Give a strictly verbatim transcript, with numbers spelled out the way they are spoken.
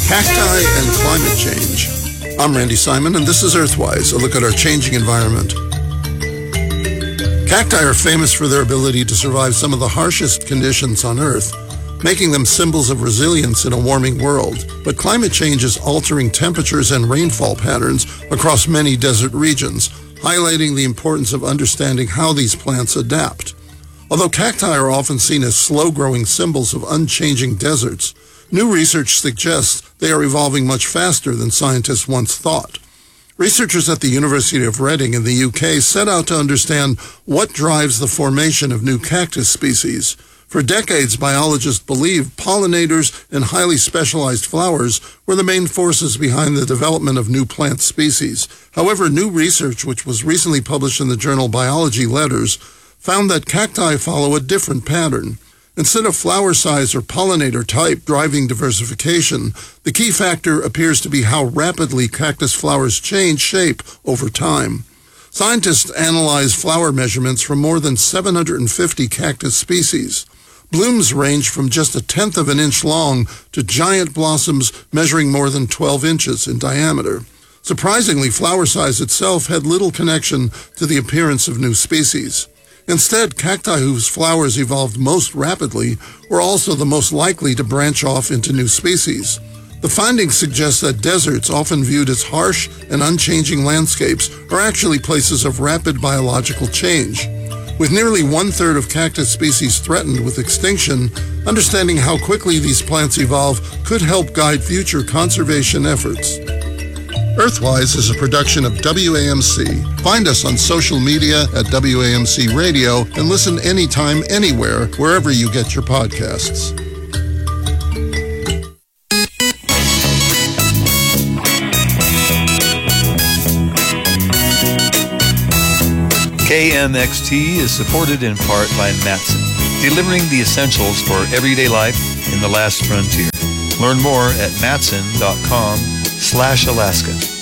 Cacti and climate change. I'm Randy Simon, and this is Earthwise, a look at our changing environment. Cacti are famous for their ability to survive some of the harshest conditions on Earth, making them symbols of resilience in a warming world. But climate change is altering temperatures and rainfall patterns across many desert regions, highlighting the importance of understanding how these plants adapt. Although cacti are often seen as slow-growing symbols of unchanging deserts, new research suggests they are evolving much faster than scientists once thought. Researchers at the University of Reading in the U K set out to understand what drives the formation of new cactus species. For decades, biologists believed pollinators and highly specialized flowers were the main forces behind the development of new plant species. However, new research, which was recently published in the journal Biology Letters, found that cacti follow a different pattern. Instead of flower size or pollinator type driving diversification, the key factor appears to be how rapidly cactus flowers change shape over time. Scientists analyzed flower measurements from more than seven hundred fifty cactus species. Blooms range from just a tenth of an inch long to giant blossoms measuring more than twelve inches in diameter. Surprisingly, flower size itself had little connection to the appearance of new species. Instead, cacti whose flowers evolved most rapidly were also the most likely to branch off into new species. The findings suggest that deserts, often viewed as harsh and unchanging landscapes, are actually places of rapid biological change. With nearly one-third of cactus species threatened with extinction, understanding how quickly these plants evolve could help guide future conservation efforts. Earthwise is a production of W A M C. Find us on social media at W A M C Radio and listen anytime, anywhere, wherever you get your podcasts. K M X T is supported in part by Matson, delivering the essentials for everyday life in the last frontier. Learn more at matson dot com slash Alaska.